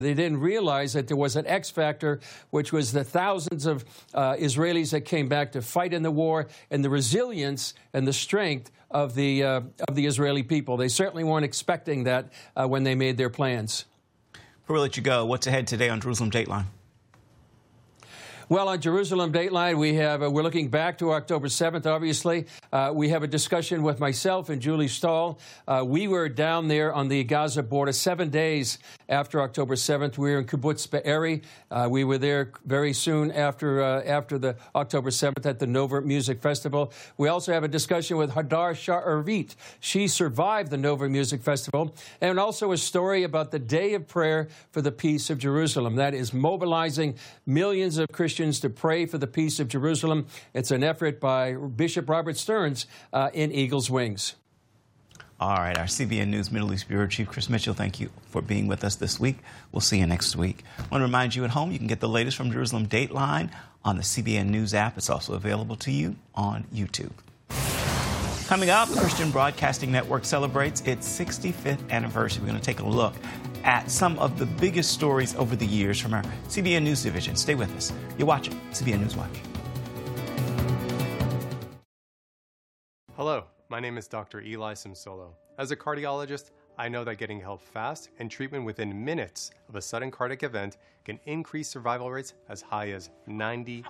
They didn't realize that there was an X factor, which was the thousands of Israelis that came back to fight in the war, and the resilience and the strength of the Israeli people. They certainly weren't expecting that when they made their plans. Before we let you go, what's ahead today on Jerusalem Dateline? Well, on Jerusalem Dateline, we're looking back to October 7th, obviously. We have a discussion with myself and Julie Stahl. We were down there on the Gaza border 7 days after October 7th. We were in Kibbutz Be'eri. We were there very soon after the October 7th at the Nova Music Festival. We also have a discussion with Hadar Sha'arvit. She survived the Nova Music Festival. And also a story about the Day of Prayer for the Peace of Jerusalem. That is mobilizing millions of Christians to pray for the peace of Jerusalem. It's an effort by Bishop Robert Stearns in Eagle's Wings. All right, our CBN News Middle East Bureau Chief Chris Mitchell, thank you for being with us this week. We'll see you next week. I want to remind you at home, you can get the latest from Jerusalem Dateline on the CBN News app. It's also available to you on YouTube. Coming up, the Christian Broadcasting Network celebrates its 65th anniversary. We're going to take a look at some of the biggest stories over the years from our CBN News division. Stay with us. You're watching CBN News Watch. Hello, my name is Dr. Eli Simsolo. As a cardiologist, I know that getting help fast and treatment within minutes of a sudden cardiac event can increase survival rates as high as 90%.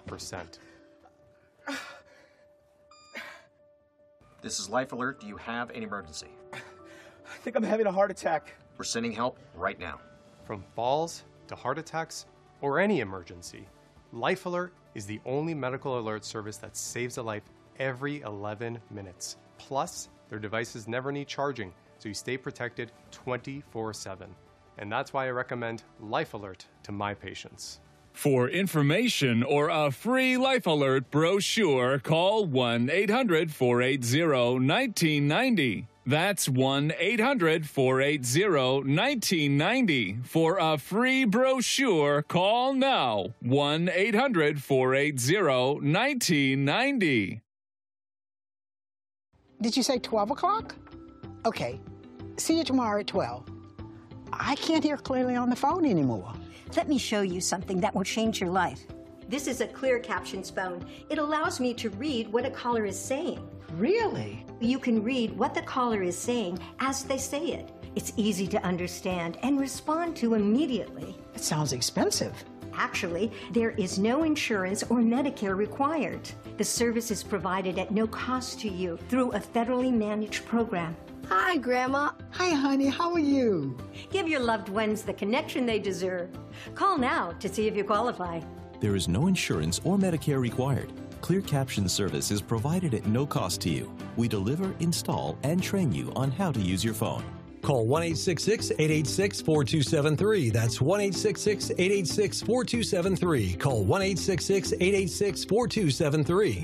This is Life Alert. Do you have an emergency? I think I'm having a heart attack. We're sending help right now. From falls to heart attacks or any emergency, Life Alert is the only medical alert service that saves a life every 11 minutes. Plus, their devices never need charging, so you stay protected 24/7. And that's why I recommend Life Alert to my patients. For information or a free Life Alert brochure, call 1-800-480-1990. That's 1-800-480-1990. For a free brochure, call now. 1-800-480-1990. Did you say 12 o'clock? Okay. See you tomorrow at 12. I can't hear clearly on the phone anymore. Let me show you something that will change your life. This is a clear captions phone. It allows me to read what a caller is saying. Really? You can read what the caller is saying as they say it. It's easy to understand and respond to immediately. It sounds expensive. Actually, there is no insurance or Medicare required. The service is provided at no cost to you through a federally managed program. Hi, Grandma. Hi, honey. How are you? Give your loved ones the connection they deserve. Call now to see if you qualify. There is no insurance or Medicare required. Clear Caption service is provided at no cost to you. We deliver, install, and train you on how to use your phone. Call 1-866-886-4273. That's 1-866-886-4273. Call 1-866-886-4273.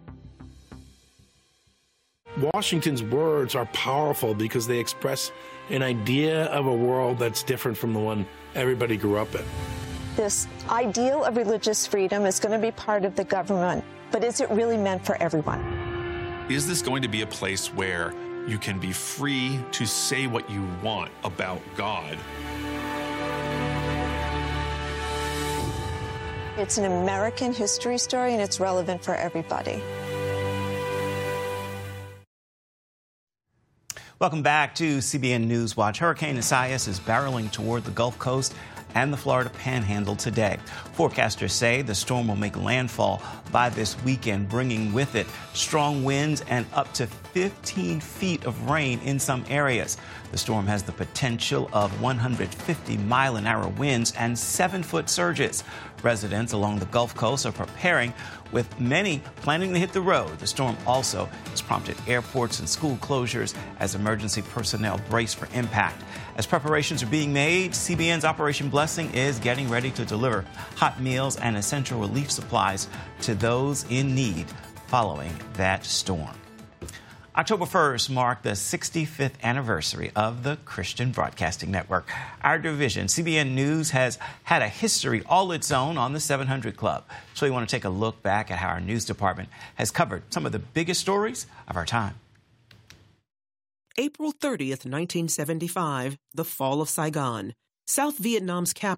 Washington's words are powerful because they express an idea of a world that's different from the one everybody grew up in. This ideal of religious freedom is going to be part of the government, but is it really meant for everyone? Is this going to be a place where you can be free to say what you want about God? It's an American history story, and it's relevant for everybody. Welcome back to CBN News Watch. Hurricane Isaias is barreling toward the Gulf Coast and the Florida Panhandle today. Forecasters say the storm will make landfall by this weekend, bringing with it strong winds and up to 15 feet of rain in some areas. The storm has the potential of 150-mile-an-hour winds and 7-foot surges. Residents along the Gulf Coast are preparing, with many planning to hit the road. The storm also has prompted airports and school closures as emergency personnel brace for impact. As preparations are being made, CBN's Operation Blessing is getting ready to deliver hot meals and essential relief supplies to those in need following that storm. October 1st marked the 65th anniversary of the Christian Broadcasting Network. Our division, CBN News, has had a history all its own on the 700 Club. So we want to take a look back at how our news department has covered some of the biggest stories of our time. April 30th, 1975, the fall of Saigon. South Vietnam's capital.